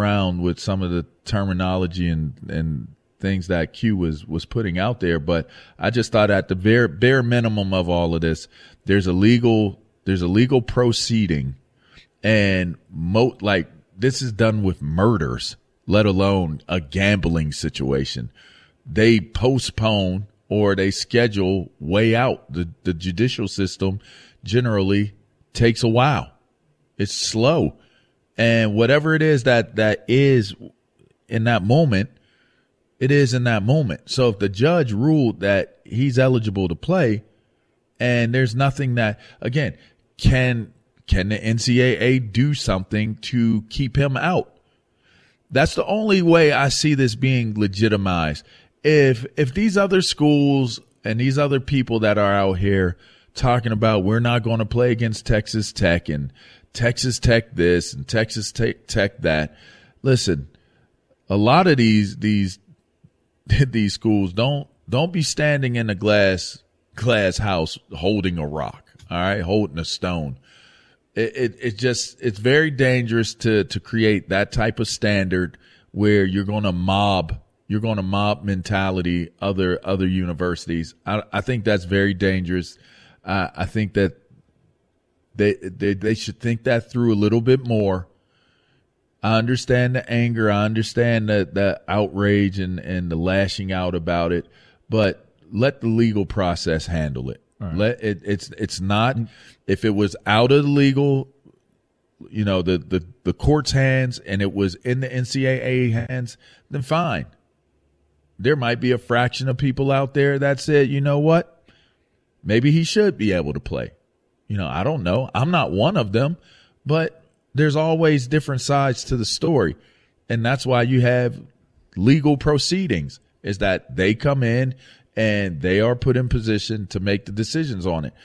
around with some of the terminology and things that Q was putting out there, but I just thought at the bare minimum of all of this, there's a legal proceeding, and this is done with murders, let alone a gambling situation. They postpone or they schedule way out. The judicial system generally takes a while. It's slow. And whatever it is that is in that moment, it is in that moment. So if the judge ruled that he's eligible to play, and there's nothing that, again, can the NCAA do something to keep him out? That's the only way I see this being legitimized. If these other schools and these other people that are out here talking about we're not going to play against Texas Tech and Texas Tech this and Texas Tech that, listen, a lot of these schools don't be standing in a glass house holding a rock, all right, holding a stone. It's very dangerous to create that type of standard where you're going to mob mentality other universities. I think that's very dangerous. I think that they should think that through a little bit more. I understand the anger. I understand the outrage and the lashing out about it, but let the legal process handle it. Right. It's not, if it was out of the legal, the court's hands and it was in the NCAA hands, then fine. There might be a fraction of people out there that said, you know what, maybe he should be able to play. I don't know. I'm not one of them, but there's always different sides to the story. And that's why you have legal proceedings, is that they come in and they are put in position to make the decisions on it.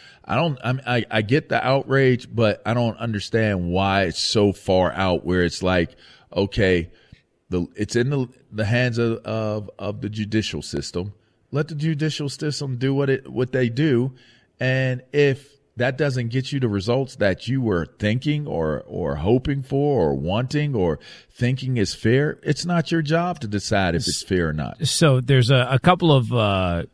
I get the outrage, but I don't understand why it's so far out where it's like, okay, it's in the hands of the judicial system. Let the judicial system do what they do. And if that doesn't get you the results that you were thinking or hoping for or wanting or thinking is fair, it's not your job to decide if it's fair or not. So there's a couple of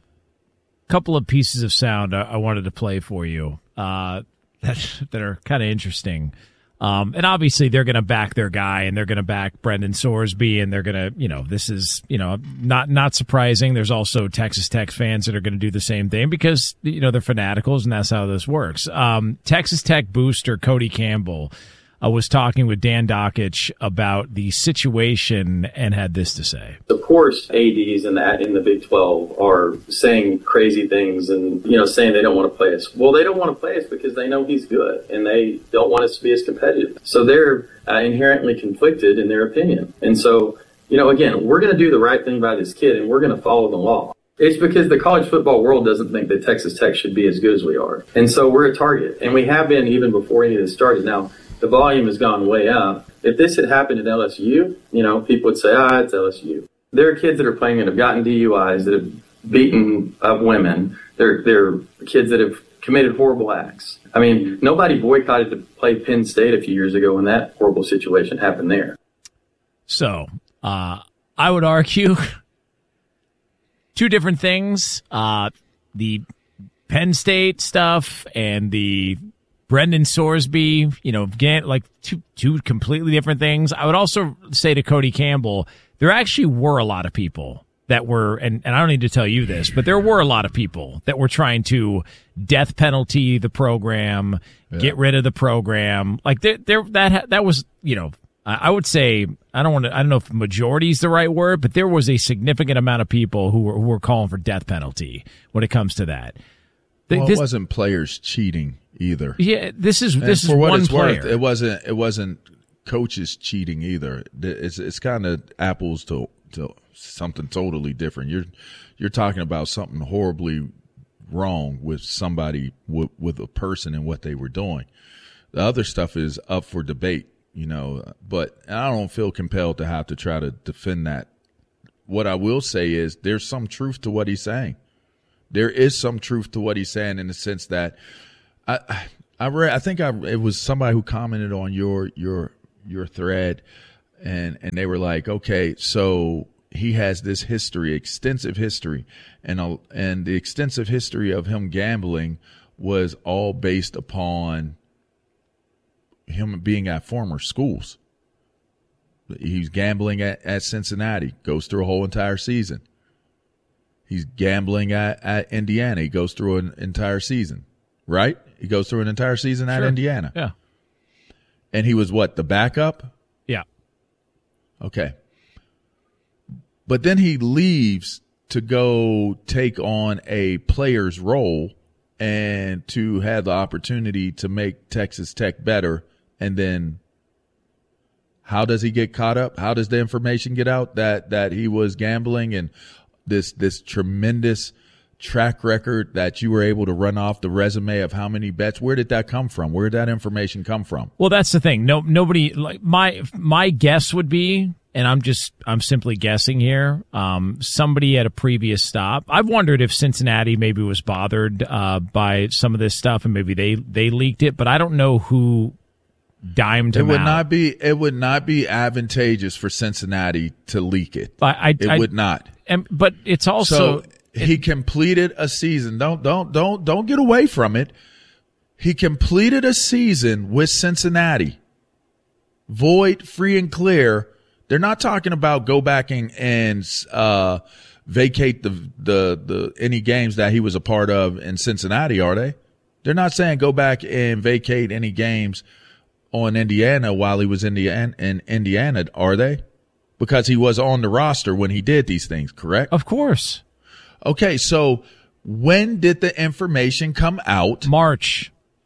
pieces of sound I wanted to play for you that are kind of interesting. And obviously they're going to back their guy and they're going to back Brendan Sorsby and they're going to, this is, not surprising. There's also Texas Tech fans that are going to do the same thing because, they're fanaticals and that's how this works. Texas Tech booster Cody Campbell was talking with Dan Dakich about the situation and had this to say. Of course, ADs in the Big 12 are saying crazy things and, saying they don't want to play us. Well, they don't want to play us because they know he's good and they don't want us to be as competitive. So they're inherently conflicted in their opinion. And so, again, we're going to do the right thing by this kid and we're going to follow the law. It's because the college football world doesn't think that Texas Tech should be as good as we are. And so we're a target. And we have been even before any of this started. Now, the volume has gone way up. If this had happened at LSU, people would say, it's LSU. There are kids that are playing that have gotten DUIs, that have beaten up women. They're kids that have committed horrible acts. I mean, nobody boycotted to play Penn State a few years ago when that horrible situation happened there. So, I would argue two different things. The Penn State stuff and the Brendan Sorsby, again, like two completely different things. I would also say to Cody Campbell, there actually were a lot of people that were, and I don't need to tell you this, but there were a lot of people that were trying to death penalty the program, get rid of the program. Like that was, I would say, I don't know if majority is the right word, but there was a significant amount of people who were calling for death penalty when it comes to that. It wasn't players cheating either. Yeah, this is for what one it's player. Worth, it wasn't coaches cheating either. It's kind of apples to something totally different. You're talking about something horribly wrong with somebody with a person and what they were doing. The other stuff is up for debate, but I don't feel compelled to have to try to defend that. What I will say is there's some truth to what he's saying. There is some truth to what he's saying in the sense that I read. I think it was somebody who commented on your thread, And they were like, okay, so he has this history, extensive history, and the extensive history of him gambling was all based upon him being at former schools. He's gambling at Cincinnati, goes through a whole entire season. He's gambling at Indiana. He goes through an entire season, right? He goes through an entire season at Indiana. Yeah. And he was what, the backup? Yeah. Okay. But then he leaves to go take on a player's role and to have the opportunity to make Texas Tech better. And then how does he get caught up? How does the information get out that he was gambling and this tremendous track record that you were able to run off the resume of how many bets? Where did that come from? Where did that information come from? Well, that's the thing. Nobody, like my guess would be, and I'm simply guessing here. Somebody at a previous stop. I've wondered if Cincinnati maybe was bothered by some of this stuff and maybe they leaked it, but I don't know who dimed him out. It would not be advantageous for Cincinnati to leak it. It would not. But it's also he completed a season. Don't get away from it. He completed a season with Cincinnati, void, free and clear. They're not talking about go back and vacate the any games that he was a part of in Cincinnati, are they? They're not saying go back and vacate any games on Indiana while he was in Indiana, are they? Because he was on the roster when he did these things, correct? Of course. Okay, so when did the information come out? March.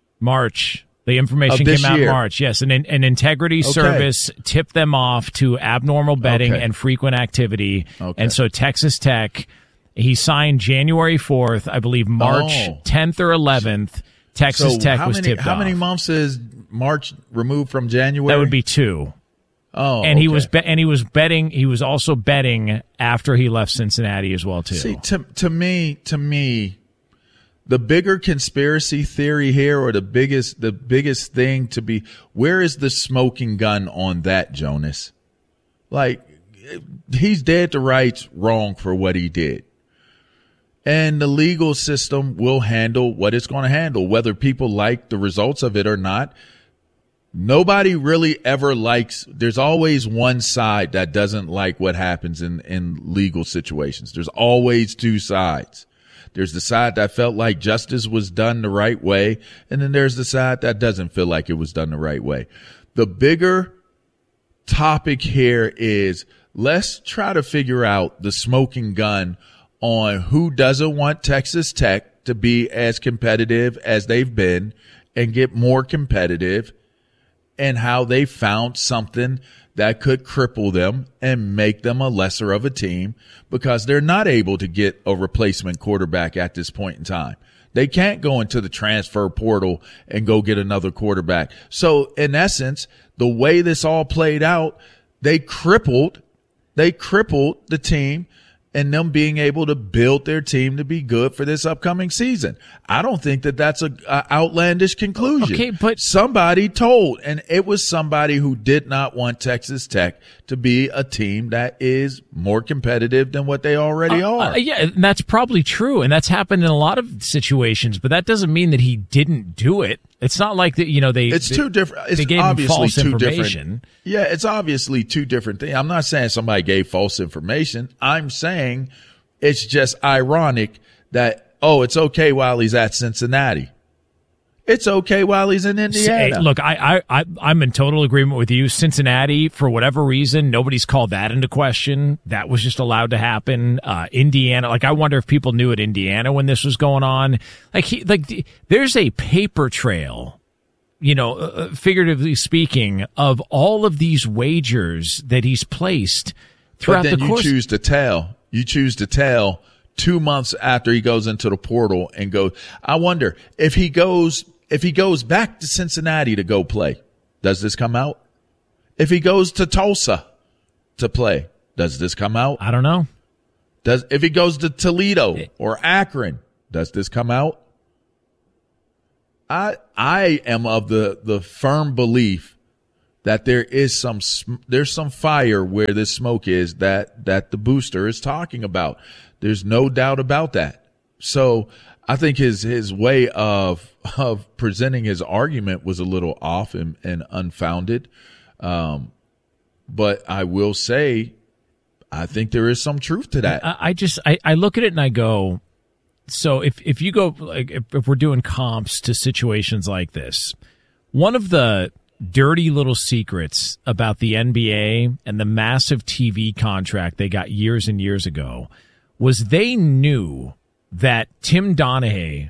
The information came out in March. Yes, an integrity service tipped them off to abnormal betting and frequent activity. Okay. And so Texas Tech, he signed January 4th, I believe March 10th or 11th. Texas Tech was tipped off. How many months is March removed from January? That would be 2. Oh, and he was betting. He was also betting after he left Cincinnati as well too. See, to me, the bigger conspiracy theory here, or the biggest thing to be, where is the smoking gun on that, Jonas? Like, he's dead to rights wrong for what he did. And the legal system will handle what it's going to handle, whether people like the results of it or not. Nobody really ever likes, there's always one side that doesn't like what happens in legal situations. There's always two sides. There's the side that felt like justice was done the right way, and then there's the side that doesn't feel like it was done the right way. The bigger topic here is, let's try to figure out the smoking gun on who doesn't want Texas Tech to be as competitive as they've been and get more competitive, and how they found something that could cripple them and make them a lesser of a team because they're not able to get a replacement quarterback at this point in time. They can't go into the transfer portal and go get another quarterback. So in essence, the way this all played out, they crippled the team and them being able to build their team to be good for this upcoming season. I don't think that that's a outlandish conclusion. Okay, but somebody told, and it was somebody who did not want Texas Tech to be a team that is more competitive than what they already are. Yeah, and that's probably true, and that's happened in a lot of situations, but that doesn't mean that he didn't do it. It's not like that, it's two different. It's gave obviously him false two information. Different. Yeah, it's obviously two different things. I'm not saying somebody gave false information. I'm saying it's just ironic that, it's okay while he's at Cincinnati. It's okay while he's in Indiana. Look, I'm in total agreement with you. Cincinnati, for whatever reason, nobody's called that into question. That was just allowed to happen. Indiana, I wonder if people knew at Indiana when this was going on. There's a paper trail, figuratively speaking, of all of these wagers that he's placed throughout the course. But then you choose to tell 2 months after he goes into the portal and goes. I wonder if he goes back to Cincinnati to go play, does this come out? If he goes to Tulsa to play, does this come out? I don't know. If he goes to Toledo or Akron, does this come out? I am of the firm belief that there's some fire where this smoke is that the booster is talking about. There's no doubt about that. So I think his way of presenting his argument was a little off and unfounded. But I will say, I think there is some truth to that. I look at it and I go, so if you go, like, if we're doing comps to situations like this, one of the dirty little secrets about the NBA and the massive TV contract they got years and years ago was they knew that Tim Donaghy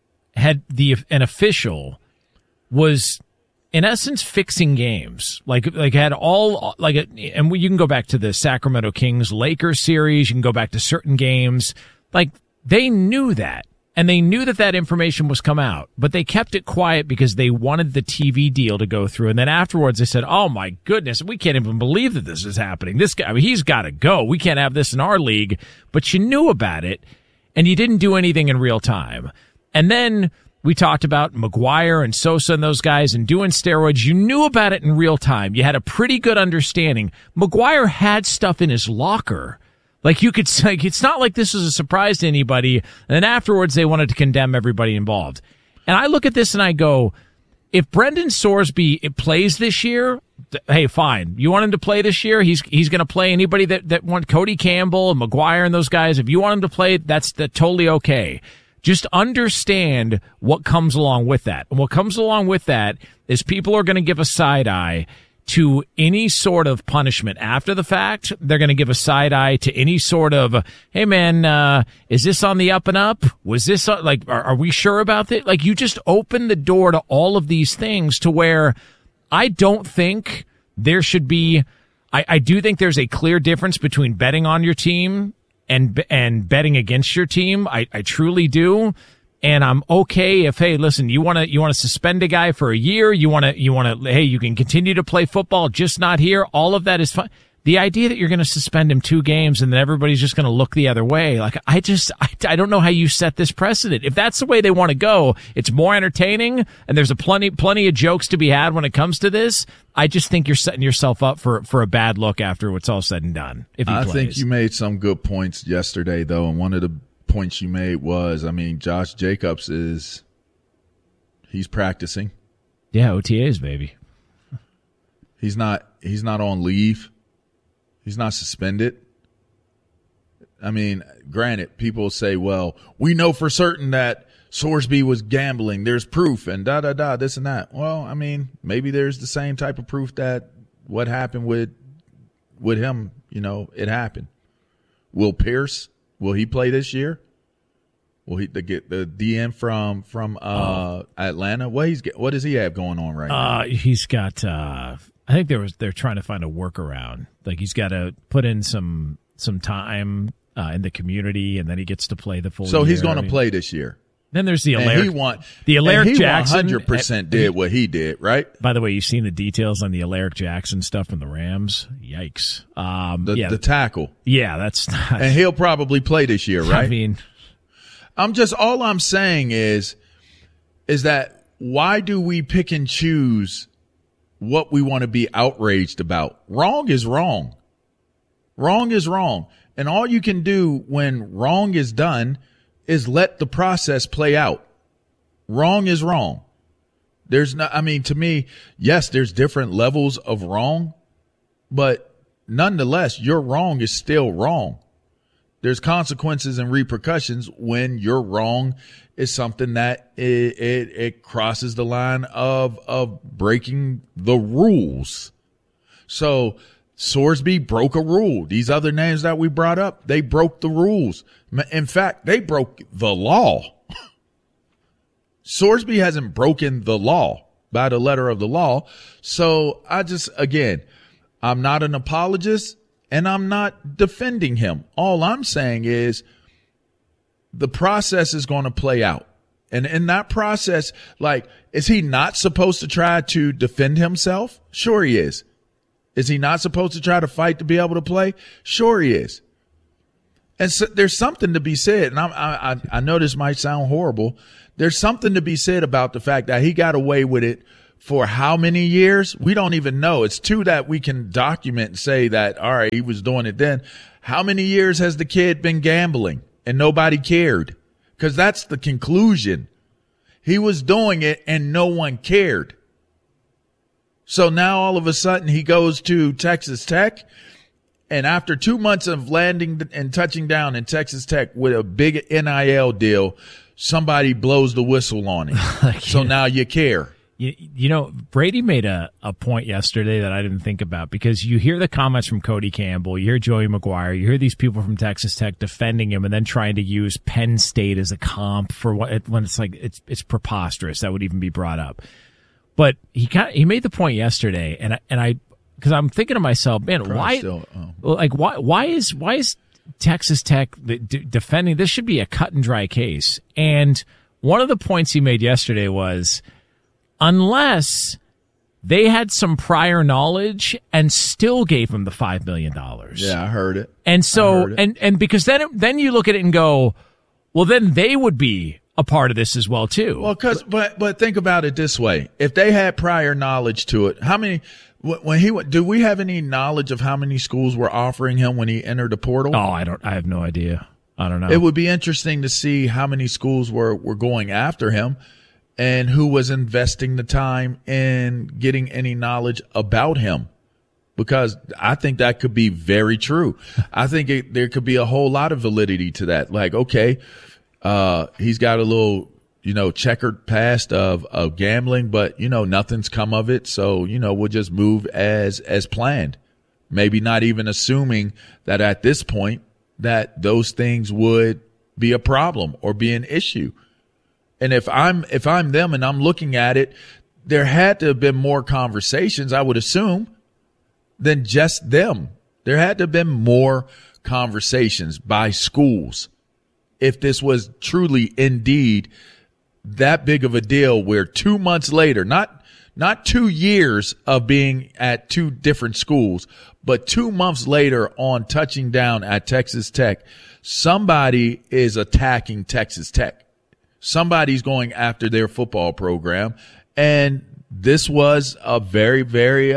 had an official was in essence fixing games, like had all like, and you can go back to the Sacramento Kings Lakers series. You can go back to certain games. Like, they knew that, and they knew that information was come out, but they kept it quiet because they wanted the TV deal to go through. And then afterwards they said, "Oh my goodness, we can't even believe that this is happening. This guy, I mean, he's got to go. We can't have this in our league." But you knew about it, and you didn't do anything in real time. And then we talked about Maguire and Sosa and those guys and doing steroids. You knew about it in real time. You had a pretty good understanding. Maguire had stuff in his locker. Like, you could say, it's not like this was a surprise to anybody. And then afterwards, they wanted to condemn everybody involved. And I look at this and I go, if Brendan Sorsby plays this year, hey, fine. You want him to play this year? He's going to play. Anybody that want Cody Campbell and Maguire and those guys, if you want him to play, that's totally okay. Just understand what comes along with that. And what comes along with that is people are going to give a side eye to any sort of punishment after the fact. They're going to give a side eye to any sort of, hey man, is this on the up and up? Was this like, are we sure about it? Like, you just open the door to all of these things to where I don't think there should be, I do think there's a clear difference between betting on your team and betting against your team. I truly do. And I'm okay if, hey, listen, you want to suspend a guy for a year. You want to, hey, you can continue to play football, just not here. All of that is fine. The idea that you're going to suspend him 2 games and then everybody's just going to look the other way. Like, I don't know how you set this precedent. If that's the way they want to go, it's more entertaining and there's plenty of jokes to be had when it comes to this. I just think you're setting yourself up for a bad look after it's all said and done. If he plays. I think you made some good points yesterday, though, and one of the points you made was, I mean, Josh Jacobs he's practicing. Yeah, OTAs, baby. He's not on leave. He's not suspended. I mean, granted, people say, well, we know for certain that Sorsby was gambling. There's proof and this and that. Well, I mean, maybe there's the same type of proof that what happened with him, it happened. Will Pierce, will he play this year? Will he get the DM from Atlanta? What does he have going on right now? He's got I think they're trying to find a workaround. Like, he's got to put in some time in the community, and then he gets to play the full year. So he's going to play this year. Then there's the Alaric. The Alaric Jackson 100% did what he did, right? By the way, you've seen the details on the Alaric Jackson stuff from the Rams. Yikes! The tackle. Yeah, that's not. And he'll probably play this year, right? I mean, all I'm saying is that why do we pick and choose what we want to be outraged about? Wrong is wrong. Wrong is wrong. And all you can do when wrong is done is let the process play out. Wrong is wrong. To me, yes, there's different levels of wrong, but nonetheless, your wrong is still wrong. There's consequences and repercussions when your wrong is something that it crosses the line of breaking the rules. So Sorsby broke a rule. These other names that we brought up, they broke the rules. In fact, they broke the law. Sorsby hasn't broken the law by the letter of the law. So I'm not an apologist and I'm not defending him. All I'm saying is the process is going to play out. And in that process, like, is he not supposed to try to defend himself? Sure he is. Is he not supposed to try to fight to be able to play? Sure he is. And so there's something to be said, and I know this might sound horrible. There's something to be said about the fact that he got away with it for how many years? We don't even know. It's two that we can document and say that, all right, he was doing it then. How many years has the kid been gambling and nobody cared? Because that's the conclusion. He was doing it and no one cared. So now all of a sudden he goes to Texas Tech, and after 2 months of landing and touching down in Texas Tech with a big NIL deal, somebody blows the whistle on him. So now you care. You know, Brady made a point yesterday that I didn't think about, because you hear the comments from Cody Campbell, you hear Joey McGuire, you hear these people from Texas Tech defending him and then trying to use Penn State as a comp for when it's like it's preposterous that would even be brought up. But he made the point yesterday, and I because I'm thinking to myself, man, why is Texas Tech defending? This should be a cut and dry case. And one of the points he made yesterday was, unless they had some prior knowledge and still gave him the $5 million. Yeah, I heard it. And so, and because then you look at it and go, well, then they would be a part of this as well too. Well, but think about it this way: if they had prior knowledge to it, how many? Do we have any knowledge of how many schools were offering him when he entered the portal? Oh, I have no idea. I don't know. It would be interesting to see how many schools were going after him, and who was investing the time in getting any knowledge about him, because I think that could be very true. I think there could be a whole lot of validity to that. Like, okay, he's got a little, checkered past of gambling, but, nothing's come of it. So, we'll just move as planned. Maybe not even assuming that at this point that those things would be a problem or be an issue. And if I'm them and I'm looking at it, there had to have been more conversations, I would assume, than just them. There had to have been more conversations by schools if this was truly indeed that big of a deal, where 2 months later, not 2 years of being at two different schools, but 2 months later on touching down at Texas Tech, somebody is attacking Texas Tech. Somebody's going after their football program. And this was a very, very,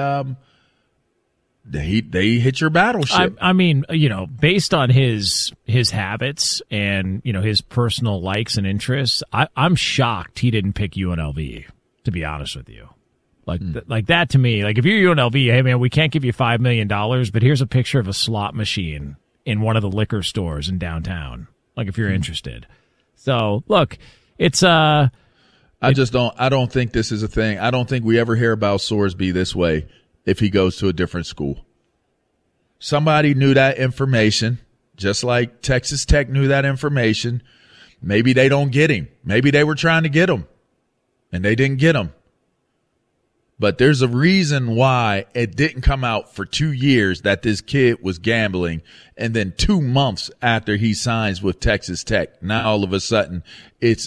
they hit your battleship. I mean, based on his habits and, his personal likes and interests, I'm shocked he didn't pick UNLV, to be honest with you. Like that to me, like if you're UNLV, hey man, we can't give you $5 million, but here's a picture of a slot machine in one of the liquor stores in downtown. Like if you're interested. So look, it's I don't think this is a thing. I don't think we ever hear about Sorsby this way if he goes to a different school. Somebody knew that information, just like Texas Tech knew that information. Maybe they don't get him. Maybe they were trying to get him and they didn't get him. But there's a reason why it didn't come out for 2 years that this kid was gambling, and then 2 months after he signs with Texas Tech, now all of a sudden it's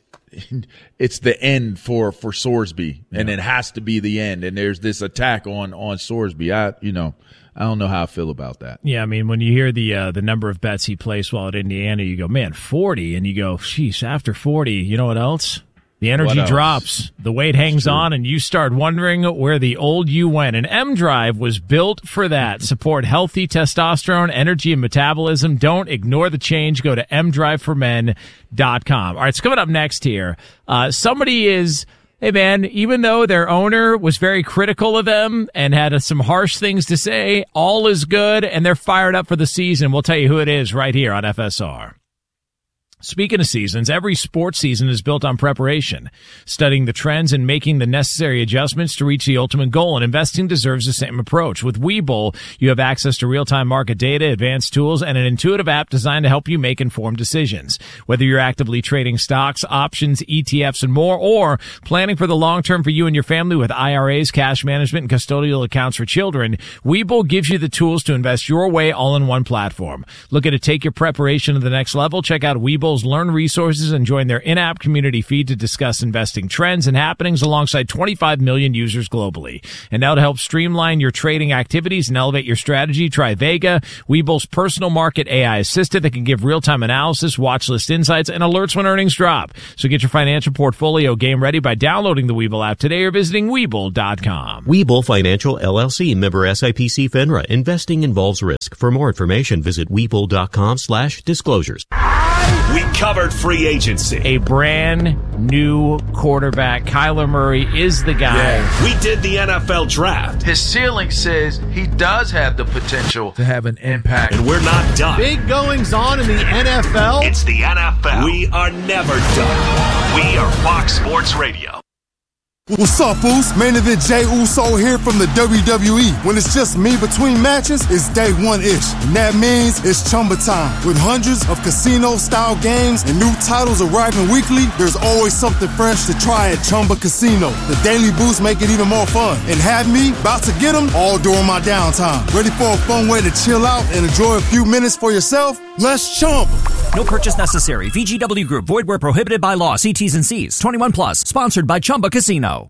the end for Sorsby, and it has to be the end. And there's this attack on Sorsby. I don't know how I feel about that. Yeah, I mean, when you hear the number of bets he placed while at Indiana, you go, man, 40, and you go, sheesh, after 40, you know what else? The energy drops, the weight hangs on, and you start wondering where the old you went. And M-Drive was built for that. Support healthy testosterone, energy, and metabolism. Don't ignore the change. Go to mdriveformen.com. All right, it's coming up next here. Somebody is, hey man, even though their owner was very critical of them and had some harsh things to say, all is good, and they're fired up for the season. We'll tell you who it is right here on FSR. Speaking of seasons, every sports season is built on preparation, studying the trends and making the necessary adjustments to reach the ultimate goal, and investing deserves the same approach. With Webull, you have access to real-time market data, advanced tools, and an intuitive app designed to help you make informed decisions. Whether you're actively trading stocks, options, ETFs, and more, or planning for the long term for you and your family with IRAs, cash management, and custodial accounts for children, Webull gives you the tools to invest your way all in one platform. Looking to take your preparation to the next level? Check out Webull Webull's Learn resources and join their in-app community feed to discuss investing trends and happenings alongside 25 million users globally. And now to help streamline your trading activities and elevate your strategy, try Vega, Webull's personal market AI assistant that can give real-time analysis, watch list insights, and alerts when earnings drop. So get your financial portfolio game ready by downloading the Webull app today or visiting Webull.com. Webull Financial LLC, member SIPC FINRA. Investing involves risk. For more information, visit Webull.com/disclosures. We covered free agency. A brand new quarterback. Kyler Murray is the guy. Yeah. We did the NFL draft. His ceiling says he does have the potential to have an impact. And we're not done. Big goings on in the NFL. It's the NFL. We are never done. We are Fox Sports Radio. What's up, Foos? Main event Jey Uso here from the WWE. When it's just me between matches, it's day one-ish. And that means it's Chumba time. With hundreds of casino-style games and new titles arriving weekly, there's always something fresh to try at Chumba Casino. The daily boosts make it even more fun. And have me about to get them all during my downtime. Ready for a fun way to chill out and enjoy a few minutes for yourself? Let's chump. No purchase necessary. VGW Group. Void where prohibited by law. See T's and C's. 21 plus. Sponsored by Chumba Casino.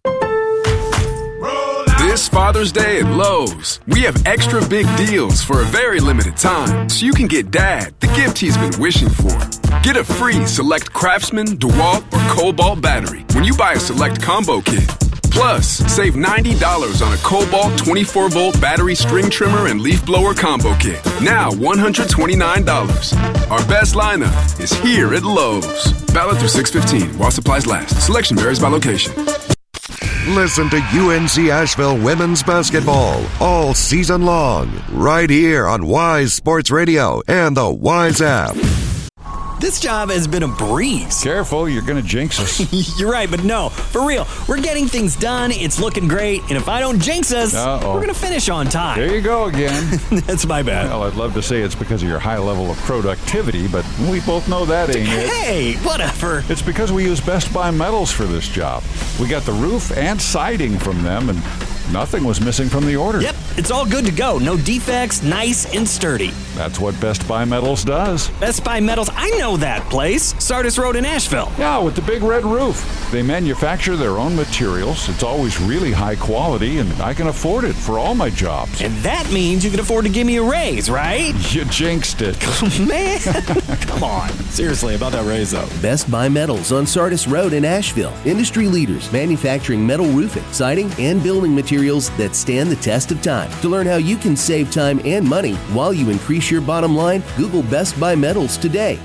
This Father's Day at Lowe's, we have extra big deals for a very limited time, so you can get Dad the gift he's been wishing for. Get a free select Craftsman, DeWalt, or Cobalt battery when you buy a select combo kit. Plus, save $90 on a Cobalt 24-volt battery string trimmer and leaf blower combo kit. Now $129. Our best lineup is here at Lowe's. Valid through 6/15 while supplies last. Selection varies by location. Listen to UNC Asheville women's basketball all season long, right here on Wise Sports Radio and the Wise app. This job has been a breeze. Careful, you're going to jinx us. You're right, but no, for real. We're getting things done. It's looking great. And if I don't jinx us, we're going to finish on time. There you go again. That's my bad. Well, I'd love to say it's because of your high level of productivity, but we both know that ain't it. Hey, whatever. It's because we use Best Buy Metals for this job. We got the roof and siding from them, and nothing was missing from the order. Yep, it's all good to go. No defects, nice and sturdy. That's what Best Buy Metals does. Best Buy Metals, I know that place. Sardis Road in Asheville. Yeah, with the big red roof. They manufacture their own materials. It's always really high quality, and I can afford it for all my jobs. And that means you can afford to give me a raise, right? You jinxed it. Man, come on. Seriously, about that raise, though. Best Buy Metals on Sardis Road in Asheville. Industry leaders manufacturing metal roofing, siding, and building materials that stand the test of time. To learn how you can save time and money while you increase your bottom line, Google Best Buy Metals today.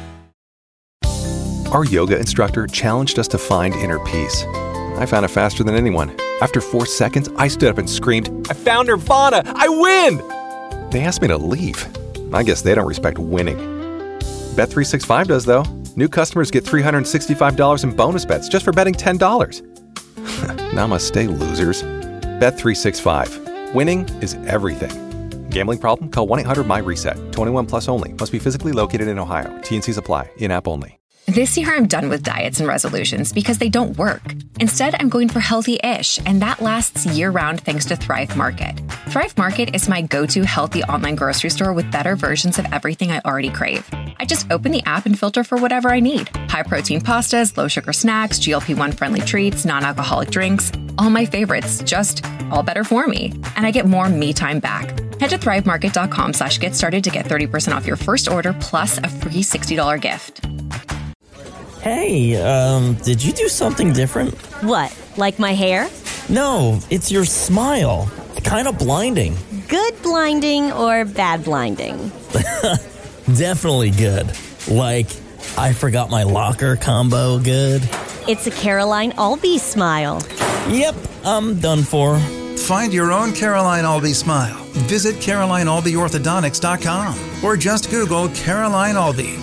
Our yoga instructor challenged us to find inner peace. I found it faster than anyone. After 4 seconds, I stood up and screamed, "I found Nirvana! I win!" They asked me to leave. I guess they don't respect winning. Bet365 does, though. New customers get $365 in bonus bets just for betting $10. Namaste, losers. Bet365. Winning is everything. Gambling problem? Call 1-800-MY-RESET. 21 plus only. Must be physically located in Ohio. T&Cs apply. In-app only. This year, I'm done with diets and resolutions because they don't work. Instead, I'm going for healthy-ish, and that lasts year-round thanks to Thrive Market. Thrive Market is my go-to healthy online grocery store with better versions of everything I already crave. I just open the app and filter for whatever I need. High-protein pastas, low-sugar snacks, GLP-1-friendly treats, non-alcoholic drinks. All my favorites, just all better for me. And I get more me time back. Head to thrivemarket.com/get started to get 30% off your first order plus a free $60 gift. Hey, did you do something different? What, like my hair? No, it's your smile. Kind of blinding. Good blinding or bad blinding? Definitely good. Like, I forgot my locker combo good. It's a Caroline Albee smile. Yep, I'm done for. Find your own Caroline Albee smile. Visit CarolineAlbeeOrthodontics.com or just Google Caroline Albee.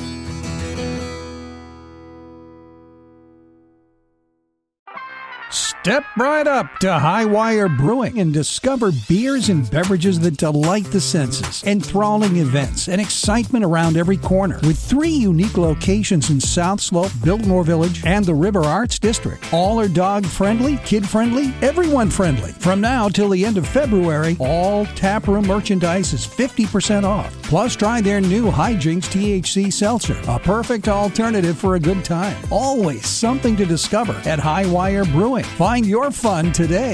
Step right up to Highwire Brewing and discover beers and beverages that delight the senses, enthralling events, and excitement around every corner. With 3 unique locations in South Slope, Biltmore Village, and the River Arts District. All are dog-friendly, kid-friendly, everyone-friendly. From now till the end of February, all taproom merchandise is 50% off. Plus, try their new Hijinks THC Seltzer, a perfect alternative for a good time. Always something to discover at Highwire Brewing. Find your fun today.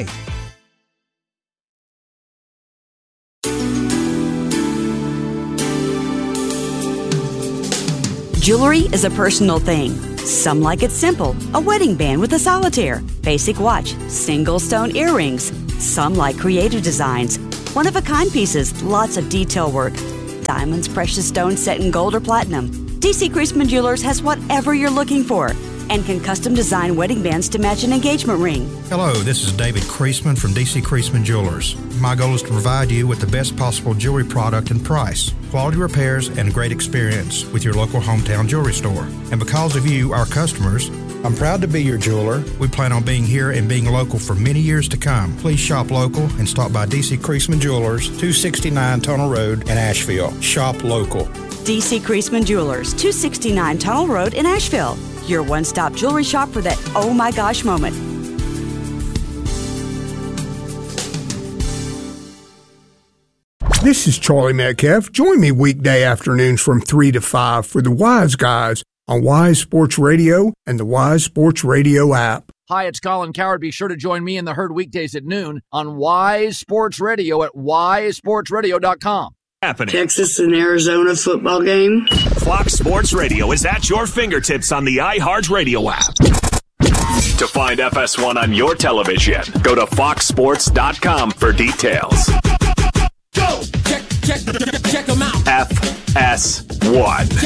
Jewelry is a personal thing. Some like it simple, a wedding band with a solitaire, basic watch, single stone earrings. Some like creative designs, one-of-a-kind pieces, lots of detail work. Diamonds, precious stones set in gold or platinum. DC Creasman Jewelers has whatever you're looking for and can custom design wedding bands to match an engagement ring. Hello, this is David Creasman from DC Creasman Jewelers. My goal is to provide you with the best possible jewelry product and price, quality repairs, and great experience with your local hometown jewelry store. And because of you, our customers, I'm proud to be your jeweler. We plan on being here and being local for many years to come. Please shop local and stop by DC Creasman Jewelers, 269 Tunnel Road in Asheville. Shop local. DC Creasman Jewelers, 269 Tunnel Road in Asheville. Your one-stop jewelry shop for that oh my gosh moment. This is Charlie Metcalf. Join me weekday afternoons from 3 to 5 for the Wise Guys on Wise Sports Radio and the Wise Sports Radio app. Hi, it's Colin Coward. Be sure to join me in the herd weekdays at noon on Wise Sports Radio at wisesportsradio.com. Happening. Texas and Arizona football game. Fox Sports Radio is at your fingertips on the iHeartRadio app. To find FS1 on your television, go to foxsports.com for details. Go! Check them out. FS1.